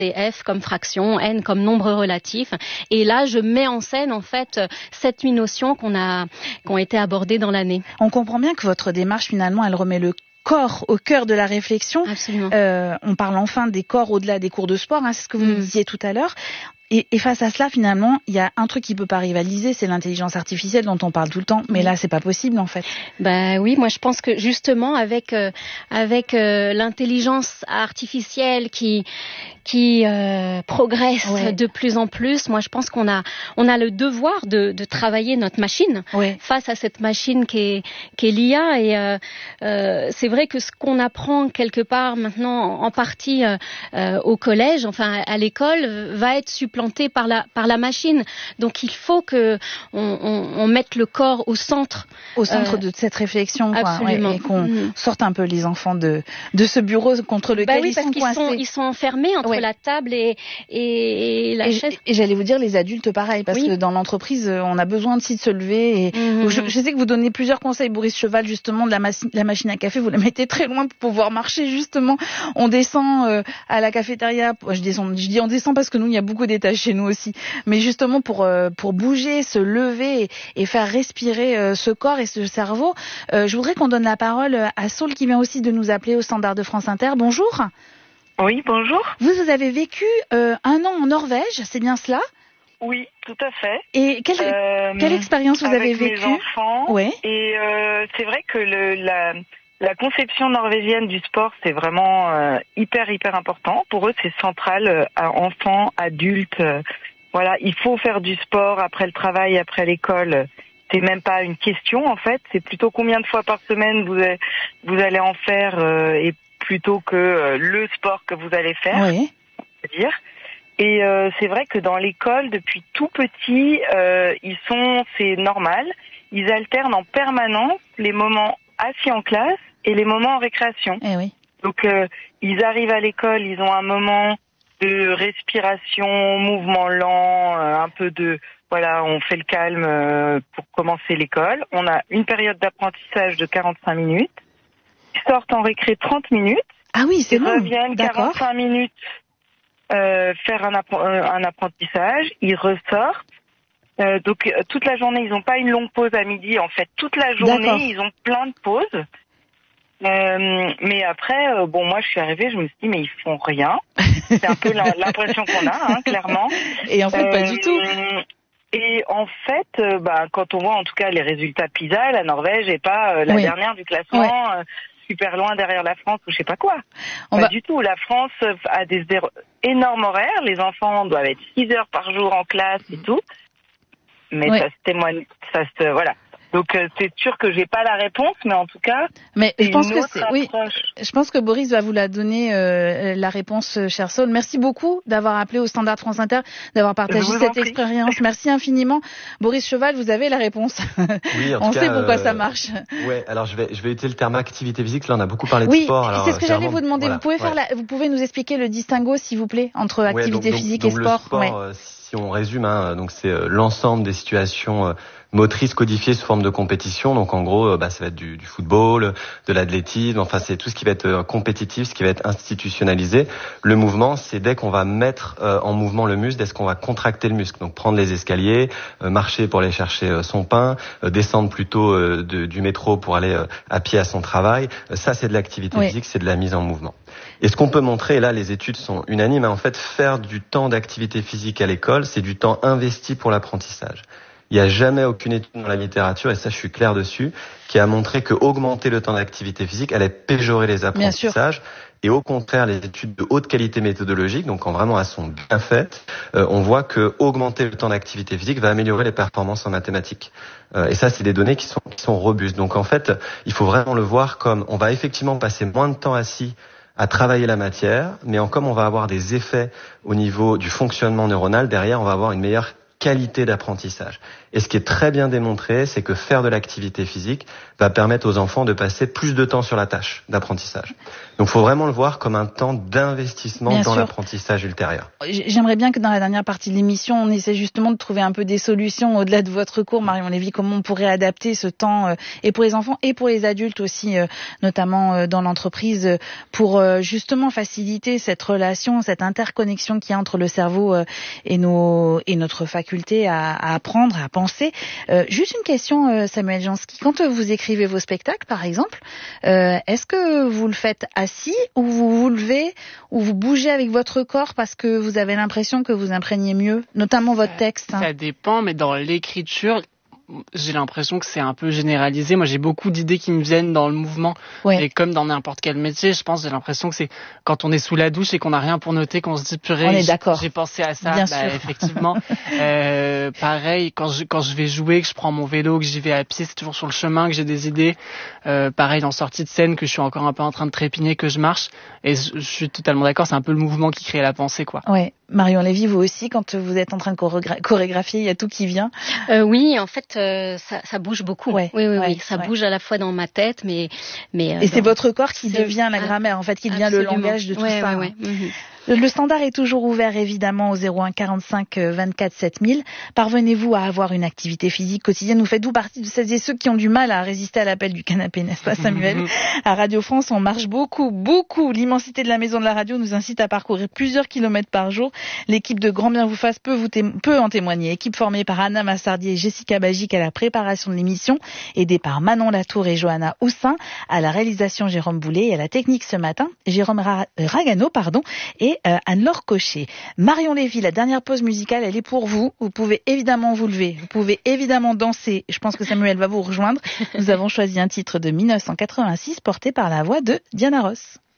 et F comme fraction, N comme nombre relatif. Et là, je mets en scène, en fait, 7-8 notions qui ont été abordées dans l'année. On comprend bien que votre démarche, finalement, elle remet le corps au cœur de la réflexion. Absolument. On parle enfin des corps au-delà des cours de sport, c'est ce que vous nous disiez tout à l'heure. Et face à cela, finalement, il y a un truc qui peut pas rivaliser, c'est l'intelligence artificielle dont on parle tout le temps. Mais là, c'est pas possible, en fait. Oui, moi je pense que justement avec l'intelligence artificielle qui progresse de plus en plus, moi je pense qu'on a le devoir de travailler notre machine face à cette machine qui est l'IA. Et c'est vrai que ce qu'on apprend quelque part maintenant en partie au collège, enfin à l'école, va être supplanté par la machine. Donc il faut que on mette le corps au centre de cette réflexion, absolument. Et qu'on sorte un peu les enfants de ce bureau contre lequel ils sont coincés. Ils sont enfermés entre la table et la chaise. Et j'allais vous dire, les adultes pareil, parce que dans l'entreprise, on a besoin aussi de se lever. Et je sais que vous donnez plusieurs conseils, Boris Cheval, justement, de la machine à café. Vous la mettez très loin pour pouvoir marcher, justement. On descend à la cafétéria. Je dis on descend parce que nous, il y a beaucoup d'étages chez nous aussi. Mais justement, pour bouger, se lever et faire respirer ce corps et ce cerveau. Je voudrais qu'on donne la parole à Saul qui vient aussi de nous appeler au standard de France Inter. Bonjour. Oui, bonjour. Vous avez vécu un an en Norvège, c'est bien cela ? Oui, tout à fait. Et quelle expérience vous avez vécue ? Avec mes enfants. Ouais. Et c'est vrai que la conception norvégienne du sport, c'est vraiment hyper important. Pour eux, c'est central, enfants, adultes. Voilà, il faut faire du sport après le travail, après l'école. C'est même pas une question en fait, c'est plutôt combien de fois par semaine vous allez en faire et plutôt que le sport que vous allez faire. Oui. C'est-à-dire. Et c'est vrai que dans l'école, depuis tout petit, c'est normal, ils alternent en permanence les moments assis en classe et les moments en récréation. Eh oui. Donc ils arrivent à l'école, ils ont un moment de respiration, mouvement lent, un peu de on fait le calme pour commencer l'école. On a une période d'apprentissage de 45 minutes. Ils sortent en récré 30 minutes. Ah oui, c'est long. Ils reviennent 45 minutes faire un apprentissage. Ils ressortent. Donc toute la journée, ils n'ont pas une longue pause à midi. En fait, toute la journée, ils ont plein de pauses. Mais après, moi je suis arrivée, je me suis dit mais ils font rien. C'est un peu l'impression qu'on a, clairement. Et en fait, pas du tout. Et en fait, quand on voit en tout cas les résultats PISA, la Norvège est pas la dernière du classement, super loin derrière la France ou je sais pas quoi. Pas du tout. La France a des énormes horaires. Les enfants doivent être 6 heures par jour en classe et tout. Mais ça se témoigne, voilà. Donc c'est sûr que j'ai pas la réponse, mais en tout cas, mais je pense que approche. Je pense que Boris va vous la donner la réponse, cher Saul. Merci beaucoup d'avoir appelé au Standard France Inter, d'avoir partagé cette expérience. Merci infiniment, Boris Cheval. Vous avez la réponse. Oui, on sait pourquoi ça marche. Ouais, alors je vais utiliser le terme activité physique. Là, on a beaucoup parlé de sport. Oui, c'est ce que j'allais vous demander. Voilà. Vous pouvez nous expliquer le distinguo, s'il vous plaît, entre activité physique et sport. Le sport, si on résume, donc c'est l'ensemble des situations motrices codifiées sous forme de compétition. Donc en gros, ça va être du football, de l'athlétisme, enfin c'est tout ce qui va être compétitif, ce qui va être institutionnalisé. Le mouvement, c'est dès qu'on va mettre en mouvement le muscle, dès qu'on va contracter le muscle. Donc prendre les escaliers, marcher pour aller chercher son pain, descendre plutôt du métro pour aller à pied à son travail. Ça, c'est de l'activité physique, c'est de la mise en mouvement. Et ce qu'on peut montrer, et là les études sont unanimes, en fait, faire du temps d'activité physique à l'école, c'est du temps investi pour l'apprentissage. Il n'y a jamais aucune étude dans la littérature, et ça je suis clair dessus, qui a montré que augmenter le temps d'activité physique allait péjorer les apprentissages. Et au contraire, les études de haute qualité méthodologique, donc quand vraiment elles sont bien faites, on voit que augmenter le temps d'activité physique va améliorer les performances en mathématiques. Et ça, c'est des données qui sont robustes. Donc en fait, il faut vraiment le voir comme on va effectivement passer moins de temps assis à travailler la matière, mais comme on va avoir des effets au niveau du fonctionnement neuronal, derrière, on va avoir une meilleure qualité d'apprentissage. Et ce qui est très bien démontré, c'est que faire de l'activité physique va permettre aux enfants de passer plus de temps sur la tâche d'apprentissage. Donc il faut vraiment le voir comme un temps d'investissement dans l'apprentissage ultérieur. J'aimerais bien que dans la dernière partie de l'émission, on essaie justement de trouver un peu des solutions au-delà de votre cours, Marion Lévy, comment on pourrait adapter ce temps et pour les enfants et pour les adultes aussi, notamment dans l'entreprise, pour justement faciliter cette relation, cette interconnexion qu'il y a entre le cerveau et notre faculté à apprendre, à penser. Juste une question, Samuel Jansky, quand vous écrivez vos spectacles, par exemple, est-ce que vous le faites assis ou vous vous levez ou vous bougez avec votre corps parce que vous avez l'impression que vous imprégnez mieux, notamment votre texte? Ça dépend, mais dans l'écriture, j'ai l'impression que c'est un peu généralisé. Moi, j'ai beaucoup d'idées qui me viennent dans le mouvement. Et comme dans n'importe quel métier, je pense, j'ai l'impression que c'est quand on est sous la douche et qu'on n'a rien pour noter, qu'on se dit purée, on est d'accord. J'ai pensé à ça. Bien sûr. Effectivement. Pareil, quand je vais jouer, que je prends mon vélo, que j'y vais à pied, c'est toujours sur le chemin que j'ai des idées. Pareil, dans sortie de scène, que je suis encore un peu en train de trépigner, que je marche. Et je suis totalement d'accord, c'est un peu le mouvement qui crée la pensée, quoi. Ouais. Marion Lévy, vous aussi, quand vous êtes en train de chorégraphier, il y a tout qui vient. Oui, en fait, ça bouge beaucoup. Oui, ça bouge à la fois dans ma tête, mais et c'est votre corps qui devient la grammaire, en fait, qui devient le langage de tout ça. Le standard est toujours ouvert, évidemment, au 01 45 24 7000. Parvenez-vous à avoir une activité physique quotidienne? Vous faites-vous partie de celles et ceux qui ont du mal à résister à l'appel du canapé, n'est-ce pas, Samuel? À Radio France, on marche beaucoup. L'immensité de la maison de la radio nous incite à parcourir plusieurs kilomètres par jour. L'équipe de Grand Bien vous fasse peut en témoigner. Équipe formée par Anna Massardier et Jessica Bagic à la préparation de l'émission, aidée par Manon Latour et Johanna Houssin, à la réalisation Jérôme Boulet et à la technique ce matin, Jérôme Ragano, et Anne-Laure Cochet. Marion Lévy, la dernière pause musicale, elle est pour vous. Vous pouvez évidemment vous lever, vous pouvez évidemment danser. Je pense que Samuel va vous rejoindre. Nous avons choisi un titre de 1986 porté par la voix de Diana Ross.